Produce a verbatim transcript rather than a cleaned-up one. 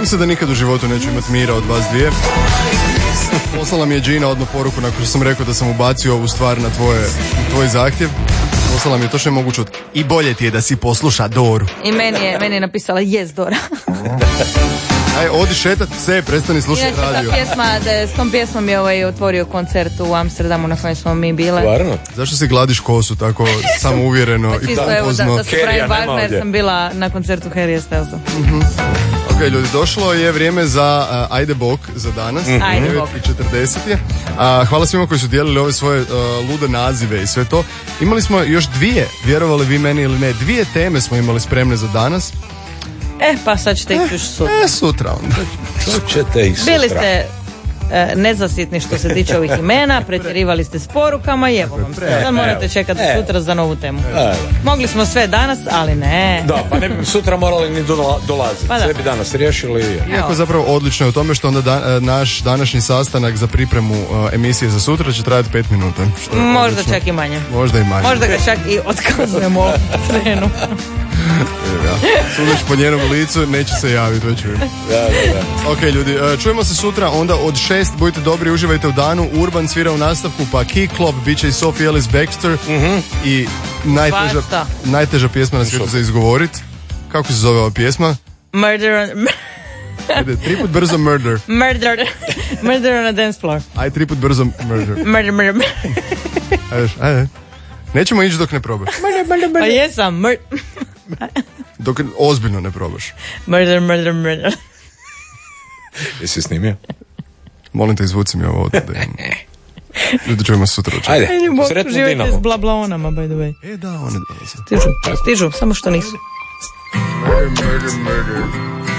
Bojim se da nikad u životu neću imati mira od vas dvije. Poslala mi je Gina odmah poruku nakon što sam rekao da sam ubacio ovu stvar na tvoje, tvoj zahtjev. Poslala mi je to što je mogu čuti. I bolje ti je da si posluša Doru. I meni je, meni je napisala yes Dora. Aj, odi šetat se, prestani slušati Inače, radio. ta pjesma, da, s tom pjesmom je ovaj otvorio koncert u Amsterdamu na kojem smo mi bile. Stvarno? Zašto si gladiš kosu tako samouvjereno i Čisto evo da, pompozno? da se Harrya pravi nema važno jer ovdje. sam bila na koncertu Harrya Stylesa. Ok, ljudi, došlo je vrijeme za uh, Ajde Bog za danas. Mhm. Ajde Bog. devet i četrdeset je. Uh, hvala svima koji su dijelili ove svoje uh, lude nazive i sve to. Imali smo još dvije, vjerovali vi meni ili ne, dvije teme smo imali spremne za danas. E, pa sad ćete ih još sutra. E, sutra onda. To ćete i sutra. Bili ste e, nezasitni što se tiče ovih imena, pretjerivali ste s porukama i evo vam sve. Sad morate čekati E. sutra za novu temu. E. Mogli smo sve danas, ali ne. Da, pa ne bi sutra morali ni dola, dolaziti. Pa da. Sve bi danas riješili. Iako zapravo odlično je u tome što onda da, naš današnji sastanak za pripremu uh, emisije za sutra će trajati pet minuta. Što je Možda odlično. čak i manje. Možda i manje. Možda ga čak i otkazujemo ovu trenu. Evo ga. Sudeći po njenom licu, neće se javiti, već čujem. Da, da, da. Ok, ljudi, uh, čujemo se sutra, onda od šest, budite dobri, uživajte u danu. Urban svira u nastavku, pa Key Club, bit će i Sophie Ellis Bextor i najteža, Svašta. najteža pjesma na svijetu za izgovorit. Kako se zove ova pjesma? Murder on, Ajde, tri put brzo Murder. murder, murder on a dance floor. Ajde, tri put brzo Murder. Murder, murder, murder. Ajde, ajde. Nećemo ići dok ne probaš. Pa jesam, mur, Dok ozbiljno ne probaš. murder, murder, murder. Jesi snimio? Molim te, izvuci mi ovo od da imam. Ljudi, čujemo se sutra. Ajde, Ajde, Bog, sretno uživajte Dinamo. s blablaonama, by the way. E, da, one dolaze. Stižu, stižu, samo što nisu. Murder, murder, murder.